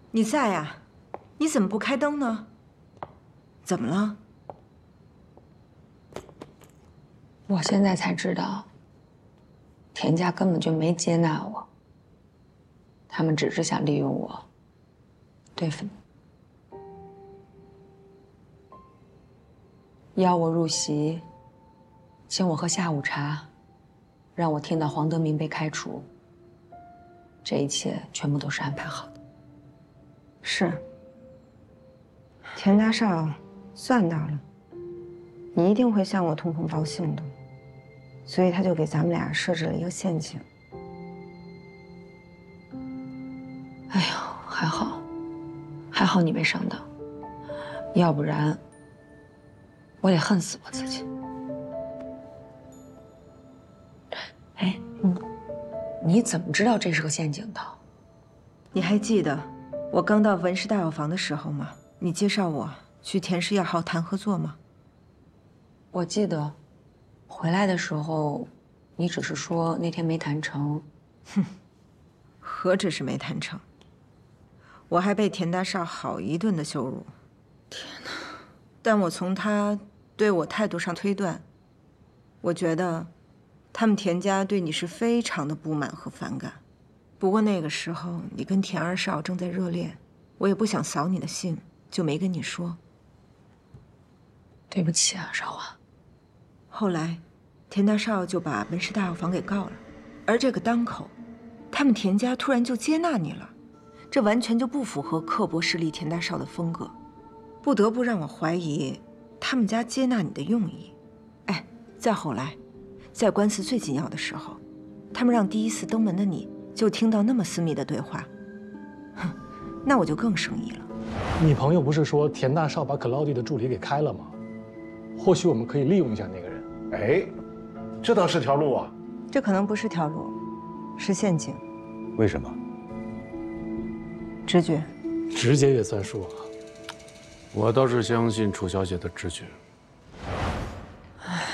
你在呀？你怎么不开灯呢？怎么了？ 我现在才知道，田家根本就没接纳我，他们只是想利用我，对付你，邀我入席，请我喝下午茶，让我听到黄德明被开除。这一切全部都是安排好的。 是。田大少算到了，你一定会向我通风报信的，所以他就给咱们俩设置了一个陷阱。 哎呦，还好你没上当，要不然我得恨死我自己。哎，你怎么知道这是个陷阱的？ 你还记得我刚到文氏大药房的时候吗？你介绍我去田氏药号谈合作吗？ 我记得，回来的时候，你只是说那天没谈成。 哼，何止是没谈成，我还被田大少好一顿的羞辱。 天哪！ 但我从他对我态度上推断，我觉得他们田家对你是非常的不满和反感。不过那个时候你跟田二少正在热恋，我也不想扫你的兴，就没跟你说。 对不起啊，少华。 后来，田大少就把文氏大药房给告了，而这个当口，他们田家突然就接纳你了，这完全就不符合刻薄势利田大少的风格，不得不让我怀疑他们家接纳你的用意。哎，再后来，在官司最紧要的时候，他们让第一次登门的你就听到那么私密的对话，哼，那我就更生疑了。 你朋友不是说田大少把克劳迪的助理给开了吗？或许我们可以利用一下那个人。 哎，这倒是条路啊。 这可能不是条路，是陷阱。 为什么？ 直觉。 直觉也算数啊。 我倒是相信楚小姐的直觉。 哎呀，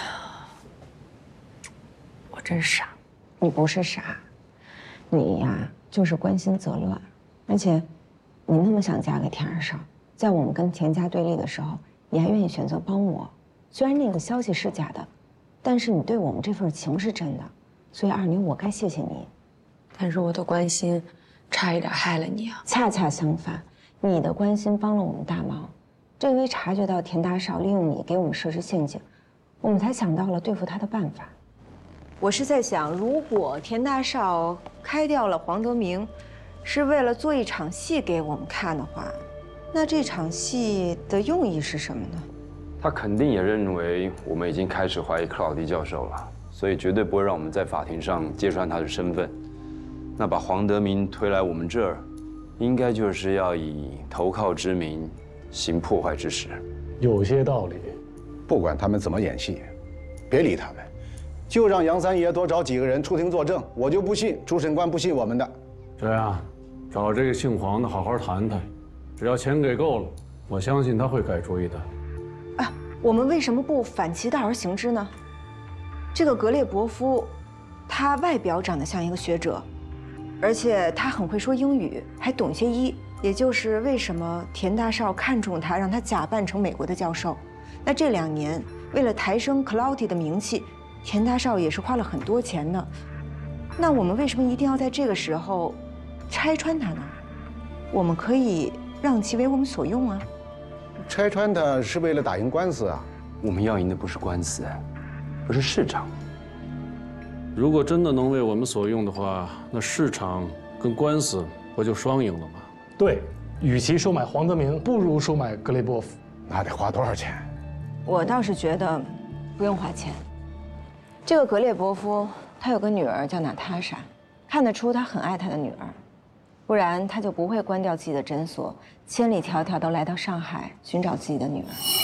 我真傻。 你不是傻，你呀就是关心则乱，而且你那么想嫁给田二少，在我们跟田家对立的时候，你还愿意选择帮我。虽然那个消息是假的，但是你对我们这份情是真的，所以二女我该谢谢你。 但是我的关心，差一点害了你啊！ 恰恰相反，你的关心帮了我们大忙。正因为察觉到田大少利用你给我们设置陷阱，我们才想到了对付他的办法。我是在想，如果田大少开掉了黄德明，是为了做一场戏给我们看的话，那这场戏的用意是什么呢？ 他肯定也认为我们已经开始怀疑克劳迪教授了，所以绝对不会让我们在法庭上揭穿他的身份。那把黄德明推来我们这儿，应该就是要以投靠之名行破坏之实。 有些道理。 不管他们怎么演戏，别理他们，就让杨三爷多找几个人出庭作证。我就不信主审官不信我们的。 这样，找这个姓黄的好好谈谈，只要钱给够了，我相信他会改主意的。 啊，我们为什么不反其道而行之呢？这个格列伯夫，他外表长得像一个学者，而且他很会说英语，还懂些医，也就是为什么田大少看中他，让他假扮成美国的教授。那这2年，为了抬升 Clouty 的名气，田大少也是花了很多钱呢。那我们为什么一定要在这个时候拆穿他呢？我们可以让其为我们所用啊。 拆穿他是为了打赢官司啊。 我们要赢的不是官司，而是市场。 如果真的能为我们所用的话，那市场跟官司不就双赢了吗？ 对，与其收买黄德明，不如收买格雷波夫。 那得花多少钱？ 我倒是觉得不用花钱。这个格列伯夫他有个女儿叫娜塔莎，看得出他很爱他的女儿，不然他就不会关掉自己的诊所，千里迢迢都来到上海寻找自己的女儿。